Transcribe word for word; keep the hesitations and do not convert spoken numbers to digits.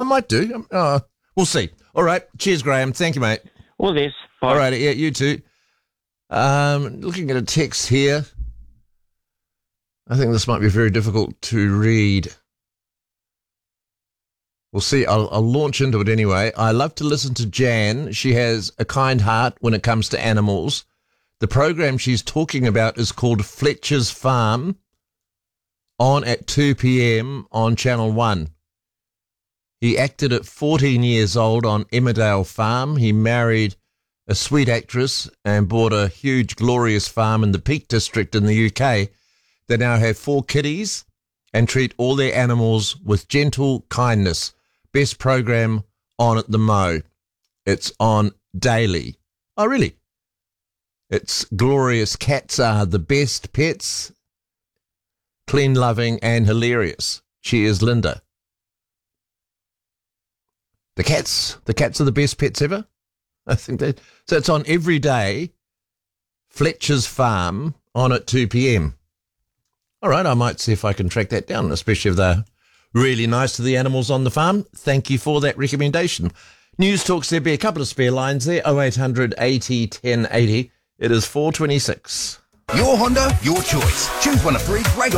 might do. Um, uh, we'll see. All right. Cheers, Graham. Thank you, mate. All this. Bye. All right. Yeah, you too. Um, looking at a text here. I think this might be very difficult to read. We'll see. I'll, I'll launch into it anyway. I love to listen to Jan. She has a kind heart when it comes to animals. The program she's talking about is called Fletcher's Farm, on at two p.m. on Channel one. He acted at fourteen years old on Emmerdale Farm. He married a sweet actress and bought a huge, glorious farm in the Peak District in the U K. They now have four kitties and treat all their animals with gentle kindness. Best program on at the Mo. It's on daily. Oh, really? It's glorious. Cats are the best pets. Clean, loving, and hilarious. Cheers, Linda. The cats, the cats are the best pets ever. I think that. So it's on every day. Fletcher's Farm on at two p.m. All right, I might see if I can track that down, especially if they're really nice to the animals on the farm. Thank you for that recommendation. News Talks, there'll be a couple of spare lines there. oh eight hundred eighty ten eighty. It is four twenty-six. Your Honda, your choice. Choose one of three great